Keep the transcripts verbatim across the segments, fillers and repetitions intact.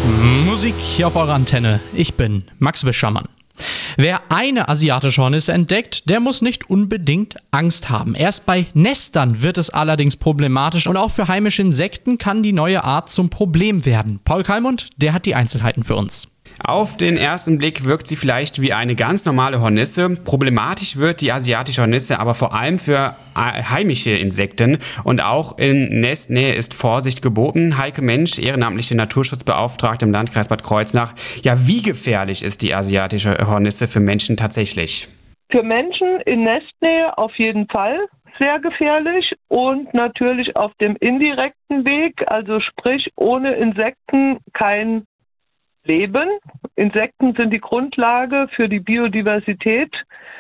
Musik hier auf eurer Antenne. Ich bin Max Wischermann. Wer eine asiatische Hornisse entdeckt, der muss nicht unbedingt Angst haben. Erst bei Nestern wird es allerdings problematisch und auch für heimische Insekten kann die neue Art zum Problem werden. Paul Kalmund, der hat die Einzelheiten für uns. Auf den ersten Blick wirkt sie vielleicht wie eine ganz normale Hornisse. Problematisch wird die asiatische Hornisse aber vor allem für heimische Insekten und auch in Nestnähe ist Vorsicht geboten. Heike Mensch, ehrenamtliche Naturschutzbeauftragte im Landkreis Bad Kreuznach. Ja, wie gefährlich ist die asiatische Hornisse für Menschen tatsächlich? Für Menschen in Nestnähe auf jeden Fall sehr gefährlich und natürlich auf dem indirekten Weg, also sprich ohne Insekten kein Leben. Insekten sind die Grundlage für die Biodiversität.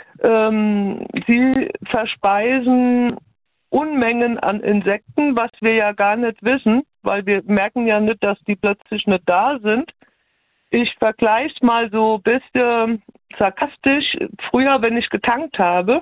Ähm, sie verspeisen Unmengen an Insekten, was wir ja gar nicht wissen, weil wir merken ja nicht, dass die plötzlich nicht da sind. Ich vergleiche es mal so ein bisschen sarkastisch. Früher, wenn ich getankt habe,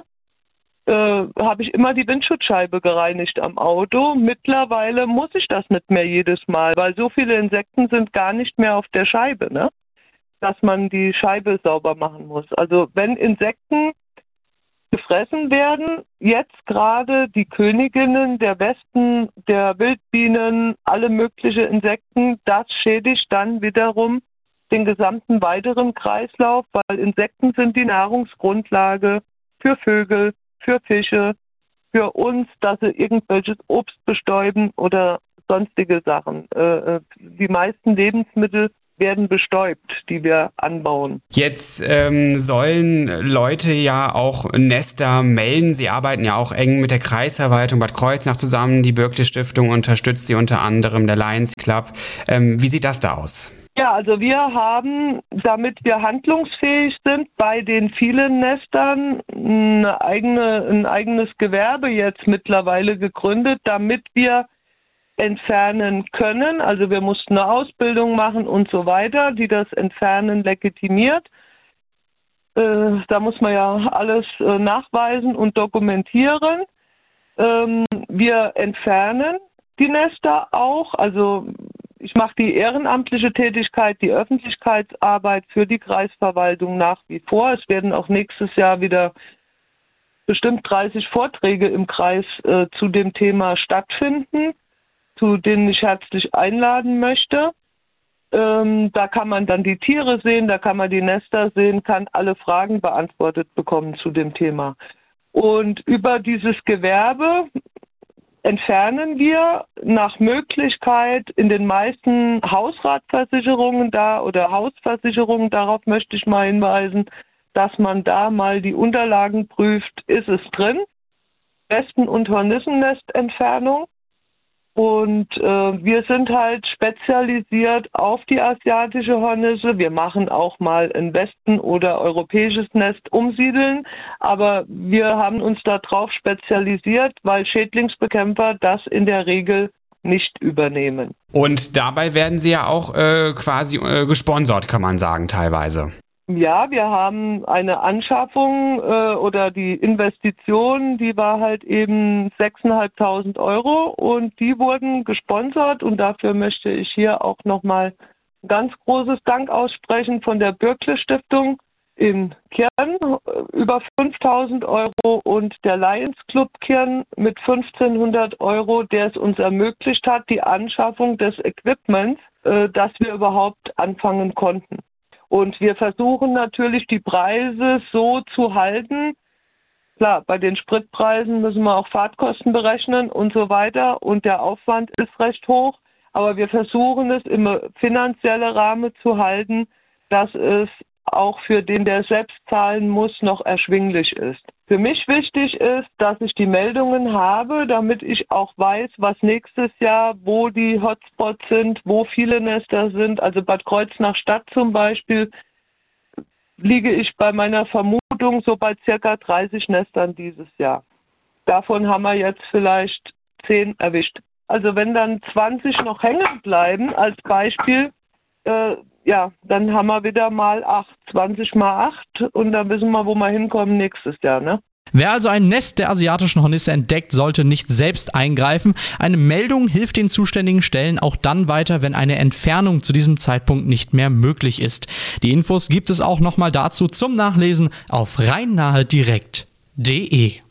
äh, habe ich immer die Windschutzscheibe gereinigt am Auto. Mittlerweile muss ich das nicht mehr jedes Mal, weil so viele Insekten sind gar nicht mehr auf der Scheibe, ne? Dass man die Scheibe sauber machen muss. Also wenn Insekten gefressen werden, jetzt gerade die Königinnen der Wespen, der Wildbienen, alle möglichen Insekten, das schädigt dann wiederum den gesamten weiteren Kreislauf, weil Insekten sind die Nahrungsgrundlage für Vögel, für Fische, für uns, dass sie irgendwelches Obst bestäuben oder sonstige Sachen. Äh, die meisten Lebensmittel werden bestäubt, die wir anbauen. Jetzt ähm, sollen Leute ja auch Nester melden. Sie arbeiten ja auch eng mit der Kreisverwaltung Bad Kreuznach zusammen. Die Bürkle Stiftung unterstützt sie unter anderem, der Lions Club. Ähm, wie sieht das da aus? Ja, also wir haben, damit wir handlungsfähig sind, bei den vielen Nestern eine eigene, ein eigenes Gewerbe jetzt mittlerweile gegründet, damit wir entfernen können. Also wir mussten eine Ausbildung machen und so weiter, die das Entfernen legitimiert. Äh, da muss man ja alles äh, nachweisen und dokumentieren. Ähm, wir entfernen die Nester auch, also ich mache die ehrenamtliche Tätigkeit, die Öffentlichkeitsarbeit für die Kreisverwaltung nach wie vor. Es werden auch nächstes Jahr wieder bestimmt dreißig Vorträge im Kreis äh, zu dem Thema stattfinden, zu denen ich herzlich einladen möchte. Ähm, da kann man dann die Tiere sehen, da kann man die Nester sehen, kann alle Fragen beantwortet bekommen zu dem Thema. Und über dieses Gewerbe entfernen wir nach Möglichkeit in den meisten Hausratversicherungen da oder Hausversicherungen, darauf möchte ich mal hinweisen, dass man da mal die Unterlagen prüft, ist es drin, Wespen- und Hornissennestentfernung. Und äh, wir sind halt spezialisiert auf die asiatische Hornisse. Wir machen auch mal ein Wespen- oder europäisches Nest umsiedeln. Aber wir haben uns darauf spezialisiert, weil Schädlingsbekämpfer das in der Regel nicht übernehmen. Und dabei werden Sie ja auch äh, quasi äh, gesponsert, kann man sagen, teilweise. Ja, wir haben eine Anschaffung äh, oder die Investition, die war halt eben sechstausendfünfhundert Euro und die wurden gesponsert und dafür möchte ich hier auch nochmal ein ganz großes Dank aussprechen von der Bürkle Stiftung in Kirn über fünftausend Euro und der Lions Club Kirn mit fünfzehnhundert Euro, der es uns ermöglicht hat, die Anschaffung des Equipments, äh, dass wir überhaupt anfangen konnten. Und wir versuchen natürlich, die Preise so zu halten. Klar, bei den Spritpreisen müssen wir auch Fahrtkosten berechnen und so weiter. Und der Aufwand ist recht hoch. Aber wir versuchen es im finanziellen Rahmen zu halten, dass es auch für den, der selbst zahlen muss, noch erschwinglich ist. Für mich wichtig ist, dass ich die Meldungen habe, damit ich auch weiß, was nächstes Jahr, wo die Hotspots sind, wo viele Nester sind. Also Bad Kreuznach Stadt zum Beispiel, liege ich bei meiner Vermutung so bei circa dreißig Nestern dieses Jahr. Davon haben wir jetzt vielleicht zehn erwischt. Also wenn dann zwanzig noch hängen bleiben als Beispiel, äh, ja, dann haben wir wieder mal acht, zwanzig mal acht und dann wissen wir, wo wir hinkommen nächstes Jahr, ne? Wer also ein Nest der asiatischen Hornisse entdeckt, sollte nicht selbst eingreifen. Eine Meldung hilft den zuständigen Stellen auch dann weiter, wenn eine Entfernung zu diesem Zeitpunkt nicht mehr möglich ist. Die Infos gibt es auch nochmal dazu zum Nachlesen auf rhein nahe direkt punkt de.